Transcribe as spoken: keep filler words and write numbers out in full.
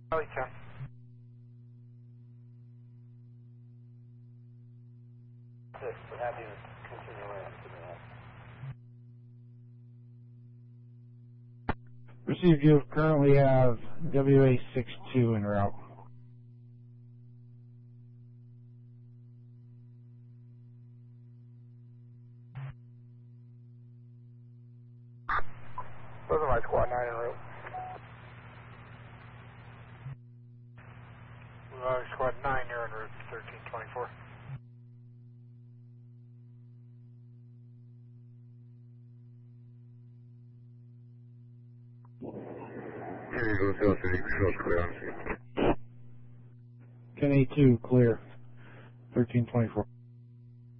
Charlie ten. Six, but have you continue in to the next. Received, you currently have W A six two en route. Those are my squad nine en route. Uh, squad nine, you're en route thirteen twenty-four. ten A two, clear. thirteen twenty-four.